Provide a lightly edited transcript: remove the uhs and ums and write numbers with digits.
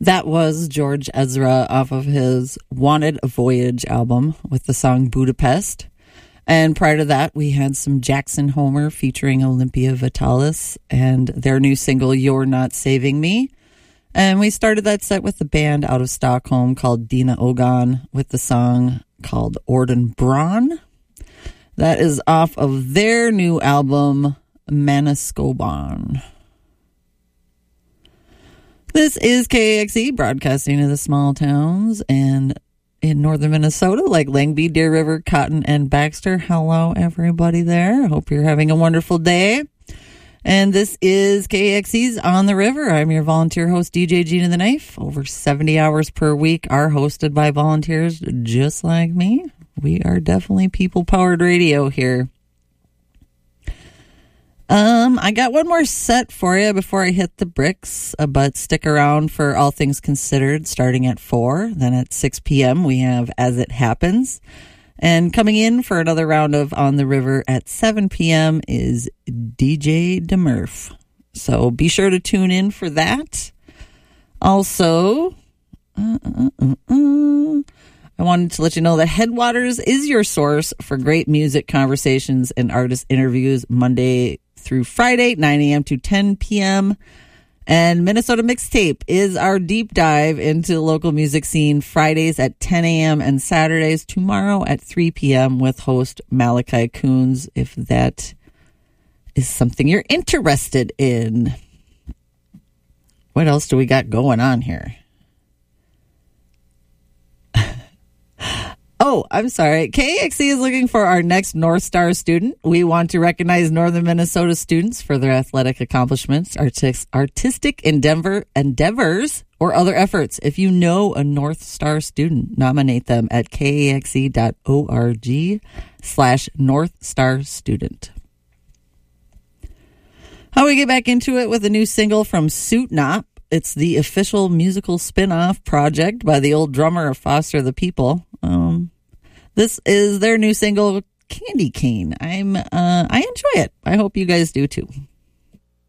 That was George Ezra off of his Wanted Voyage album with the song Budapest. And prior to that, we had some Jackson Homer featuring Olympia Vitalis and their new single, You're Not Saving Me. And we started that set with the band out of Stockholm called Dina Ogan with the song called Orden Braun. That is off of their new album, Manascoban. This is KAXE, broadcasting to the small towns and in northern Minnesota, like Langby, Deer River, Cotton, and Baxter. Hello, everybody there. I hope you're having a wonderful day. And this is KAXE's On the River. I'm your volunteer host, DJ Gina the Knife. Over 70 hours per week are hosted by volunteers just like me. We are definitely people-powered radio here. I got one more set for you before I hit the bricks, but stick around for All Things Considered starting at 4. Then at 6 p.m. we have As It Happens. And coming in for another round of On the River at 7 p.m. is DJ DeMurph. So be sure to tune in for that. Also, I wanted to let you know that Headwaters is your source for great music conversations and artist interviews Monday through Friday, 9 a.m. to 10 p.m. And Minnesota Mixtape is our deep dive into the local music scene Fridays at 10 a.m. and Saturdays tomorrow at 3 p.m. with host Malachi Coons, if that is something you're interested in. What else do we got going on here? Oh, I'm sorry. KAXE is looking for our next North Star student. We want to recognize Northern Minnesota students for their athletic accomplishments, artistic endeavors, or other efforts. If you know a North Star student, nominate them at kaxe.org/North Star Student. How we get back into it with a new single from Suit Knop. It's the official musical spin-off project by the old drummer of Foster the People. This is their new single, Candy Cane. I enjoy it. I hope you guys do too.